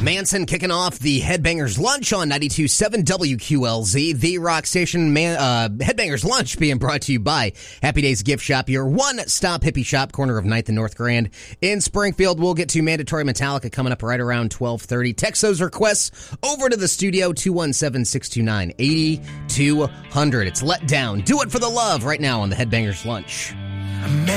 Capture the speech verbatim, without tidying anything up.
Manson kicking off the Headbangers Lunch on ninety-two point seven W Q L Z, the rock station. Man, uh, Headbangers Lunch being brought to you by Happy Days Gift Shop, your one-stop hippie shop, corner of ninth and North Grand in Springfield. We'll get to Mandatory Metallica coming up right around twelve thirty. Text those requests over to the studio, two one seven, six two nine, eight two zero zero. It's Let Down. Do it for the love right now on the Headbangers Lunch.